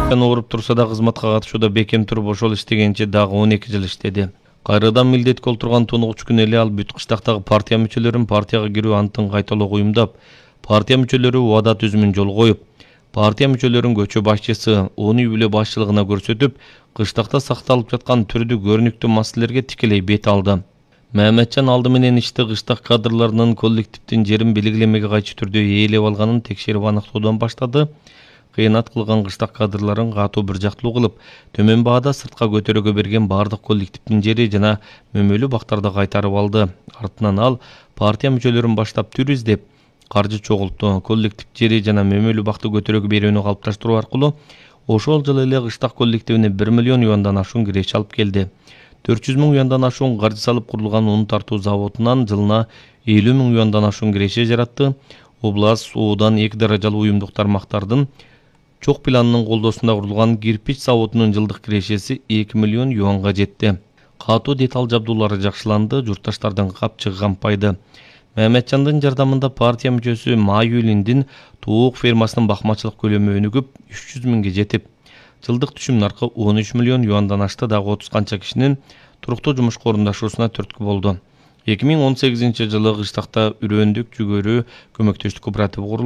Ооруп турса да кызматка катышууда бекем туруп ошол иштегенче дагы 12 жыл иштеди. Кайрадан милдетке олтурган 9 күн эле ал бүт кыштактагы партия мүчөлөрүн партияга кирүү антын кайталоого уюмдап, партия мүчөлөрү убада түзүмүн жолго коюп, партия мүчөлөрүн көчө башчысы оны үй-бүлө башчылыгына көрсөтүп, кыштакта сакталып жаткан түрдүү көрүнүктүү маселелерге тикелей бет алды. Маматжан алды менен ишти кыштак кадрларынын коллективдин жерин белгилемеге кайчы түрдө ээлеп алганын текшерип аныктоодон баштады. Кыянат кылган кыштак кадрларын катуу бир жактуу кылып, төмөн баада сыртка көтөрүүгө берген бардык коллективдин жери жана мөмөлүү бактарды кайтарып алды. Артынан ал партия мүчөлөрүн баштап түр издеп, каржы чогултту. Коллектив жери жана мөмөлүү бакты көтөрүүгө берүүнү калыпташтыруу аркылуу ошол жылы эле кыштак коллективине 1 миллион юандан ашуун киреше алып келди. 400 миң юандан ашуун каржы салып курулган un тартуу заводунан жылына 50 миң юандан ашуун киреше жаратты. Област уудан 2 даражалуу уюмдук тармактардын чок планынын колдоосунда курулган кирпич заводунун жылдык кирешеси 2 миллион юанга жетти. Катуу деталь жабдуулары жакшыланды, журтташтардын капчыгы кампайды. Маматжандын жардамында партия мүчөсү Майюлиндин туук фермасынын бакмачылык көлөмү өнүгүп 300 миңге жетип, жылдык түшүм наркы 13 миллион юандан ашты. Дагы 30 канча кишинин туруктуу жумушка орундашуусуна түрткү болду. 2018 жылы кыштакта Үрөндүк жүгөрү көмөктөштүк кооперативи курулду.